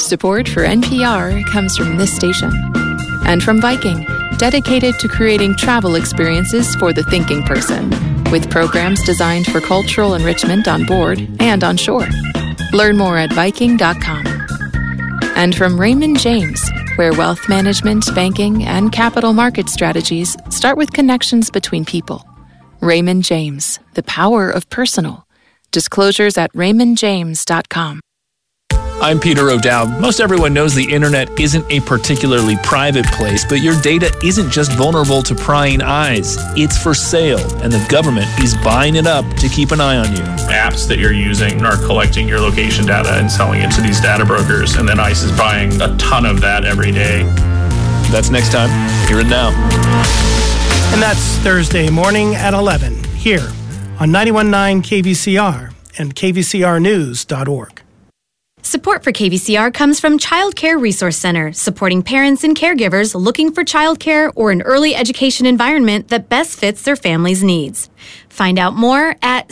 Support for NPR comes from this station and from Viking, dedicated to creating travel experiences for the thinking person, with programs designed for cultural enrichment on board and on shore. Learn more at Viking.com. And from Raymond James, where wealth management, banking, and capital market strategies start with connections between people. Raymond James, the power of personal. Disclosures at raymondjames.com. I'm Peter O'Dowd. Most everyone knows the internet isn't a particularly private place, but your data isn't just vulnerable to prying eyes. It's for sale, and the government is buying it up to keep an eye on you. Apps that you're using are collecting your location data and selling it to these data brokers, and then ICE is buying a ton of that every day. That's next time. Hear it now. And that's Thursday morning at 11 here on 91.9 KVCR and kvcrnews.org. Support for KVCR comes from Child Care Resource Center, supporting parents and caregivers looking for childcare or an early education environment that best fits their family's needs. Find out more at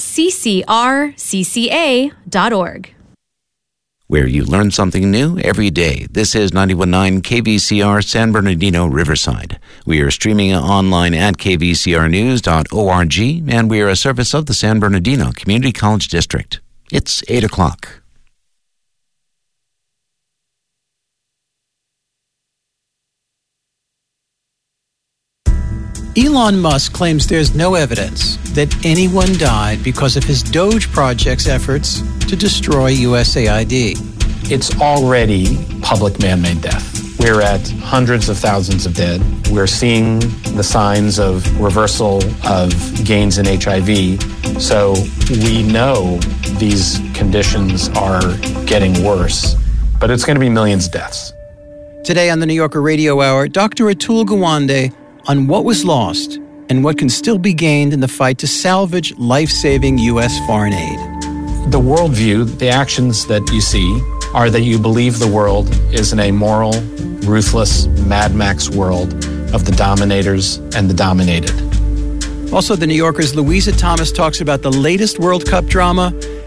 ccrcca.org. Where you learn something new every day. This is 91.9 KVCR San Bernardino, Riverside. We are streaming online at kvcrnews.org, and we are a service of the San Bernardino Community College District. It's 8 o'clock. Elon Musk claims there's no evidence that anyone died because of his Doge project's efforts to destroy USAID. It's already public man-made death. We're at hundreds of thousands of dead. We're seeing the signs of reversal of gains in HIV. So we know these conditions are getting worse, but it's going to be millions of deaths. Today on the New Yorker Radio Hour, Dr. Atul Gawande on what was lost and what can still be gained in the fight to salvage life-saving U.S. foreign aid. The worldview, the actions that you see, are that you believe the world is an amoral, ruthless, Mad Max world of the dominators and the dominated. Also, the New Yorker's Louisa Thomas talks about the latest World Cup drama